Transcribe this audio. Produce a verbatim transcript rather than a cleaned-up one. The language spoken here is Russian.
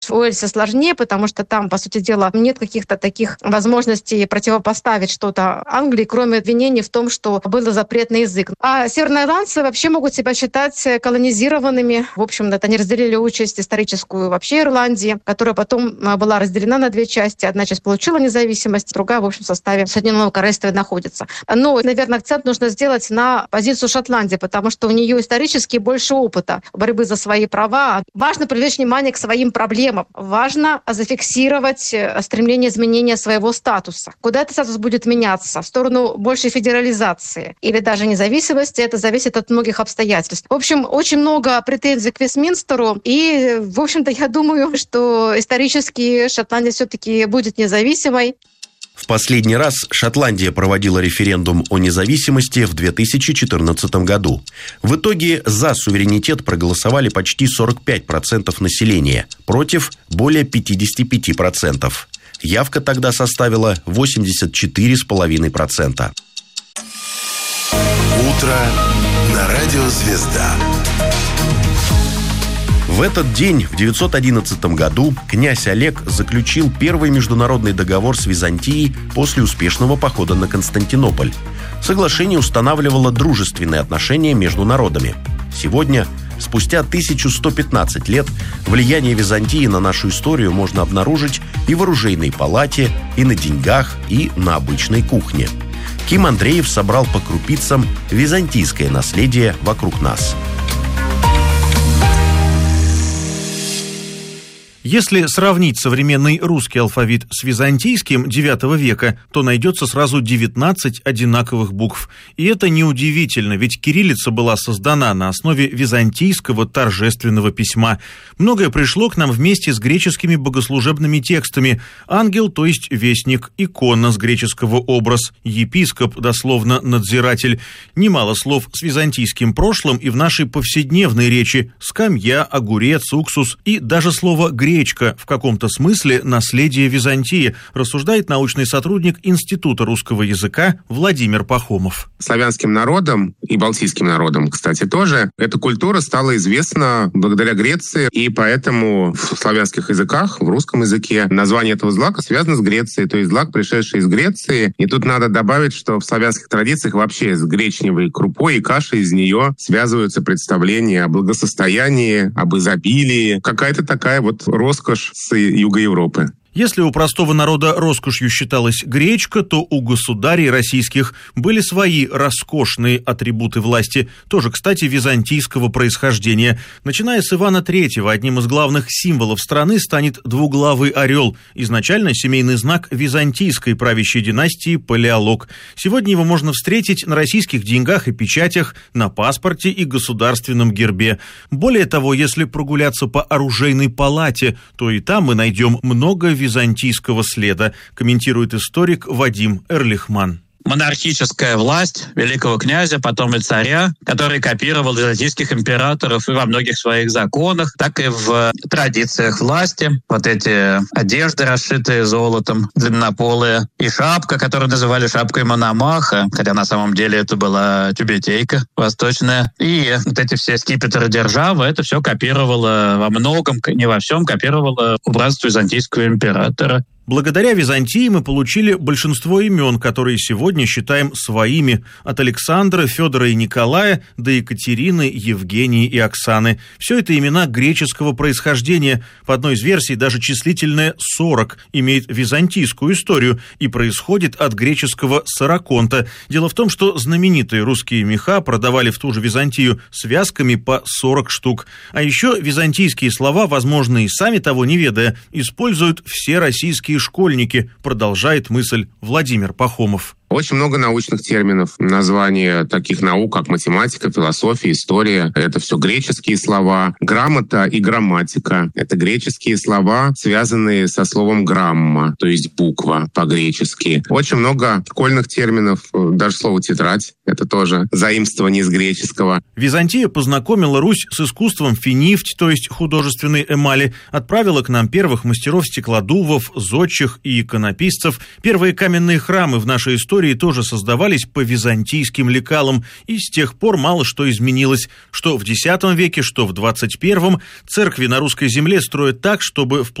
В Уэльсе сложнее, потому что там, по сути дела, нет каких-то таких возможностей противопоставить что-то Англии, кроме обвинений в том, что был запрет на язык. А северноирландцы вообще могут себя считать колонизированными. В общем, это они разделили участь историческую вообще Ирландии, которая потом была разделена на две части. Одна часть получила независимость, другая, в общем, в составе Соединенного Королевства находится. Но, наверное, акцент нужно сделать на позицию Шотландии, потому что у нее исторически больше опыта борьбы за свои права. Важно привлечь внимание к своим проблемам. Важно зафиксировать стремление изменения своего статуса. Куда этот статус будет меняться? В сторону большей федерализации или даже независимости? Это зависит от многих обстоятельств. В общем, очень много претензий к Вестминстеру. И, в общем-то, я думаю, что исторически Шотландия все-таки будет независимой. В последний раз Шотландия проводила референдум о независимости в две тысячи четырнадцатом году. В итоге за суверенитет проголосовали почти сорок пять процентов населения, против более пятьдесят пять процентов. Явка тогда составила восемьдесят четыре целых пять десятых процента. Утро на радио «Звезда». В этот день, в девятьсот одиннадцатом году, князь Олег заключил первый международный договор с Византией после успешного похода на Константинополь. Соглашение устанавливало дружественные отношения между народами. Сегодня, спустя тысяча сто пятнадцать лет, влияние Византии на нашу историю можно обнаружить и в оружейной палате, и на деньгах, и на обычной кухне. Ким Андреев собрал по крупицам византийское наследие вокруг нас. Если сравнить современный русский алфавит с византийским девятого века, то найдется сразу девятнадцать одинаковых букв. И это неудивительно, ведь кириллица была создана на основе византийского торжественного письма. Многое пришло к нам вместе с греческими богослужебными текстами. Ангел, то есть вестник, икона с греческого образ, епископ, дословно надзиратель. Немало слов с византийским прошлым и в нашей повседневной речи: скамья, огурец, уксус и даже слово «греческий». Гречка в каком-то смысле наследие Византии, рассуждает научный сотрудник Института русского языка Владимир Пахомов. Славянским народам и балтийским народам, кстати, тоже эта культура стала известна благодаря Греции, и поэтому в славянских языках, в русском языке, название этого злака связано с Грецией, то есть злак, пришедший из Греции. И тут надо добавить, что в славянских традициях вообще с гречневой крупой и кашей из нее связываются представления о благосостоянии, об изобилии. Какая-то такая вот роскошь с юга Европы. Если у простого народа роскошью считалась гречка, то у государей российских были свои роскошные атрибуты власти, тоже, кстати, византийского происхождения. Начиная с Ивана Третьего, одним из главных символов страны станет двуглавый орел, изначально семейный знак византийской правящей династии Палеолог. Сегодня его можно встретить на российских деньгах и печатях, на паспорте и государственном гербе. Более того, если прогуляться по оружейной палате, то и там мы найдем много византийского следа, комментирует историк Вадим Эрлихман. Монархическая власть великого князя, потом и царя, который копировал византийских императоров и во многих своих законах, так и в традициях власти. Вот эти одежды, расшитые золотом, длиннополые, и шапка, которую называли шапкой Мономаха, хотя на самом деле это была тюбетейка восточная. И вот эти все скипетры державы, это все копировало во многом, не во всем, копировало убранство византийского императора. Благодаря Византии мы получили большинство имен, которые сегодня считаем своими, от Александра, Федора и Николая до Екатерины, Евгении и Оксаны. Все это имена греческого происхождения. По одной из версий даже числительное сорок имеет византийскую историю и происходит от греческого сороконта. Дело в том, что знаменитые русские меха продавали в ту же Византию связками по сорок штук. А еще византийские слова, возможно, и сами того не ведая, используют все российские школьники, продолжает мысль Владимир Пахомов. Очень много научных терминов, названия таких наук, как математика, философия, история. Это все греческие слова. Грамота и грамматика. Это греческие слова, связанные со словом грамма, то есть буква по-гречески. Очень много школьных терминов, даже слово тетрадь. Это тоже заимствование из греческого. Византия познакомила Русь с искусством финифть, то есть художественной эмали, отправила к нам первых мастеров стеклодувов, зодчих и иконописцев. Первые каменные храмы в нашей истории территории тоже создавались по византийским лекалам, и с тех пор мало что изменилось. Что в десятом веке, что в двадцать первом церкви на русской земле строят так, чтобы в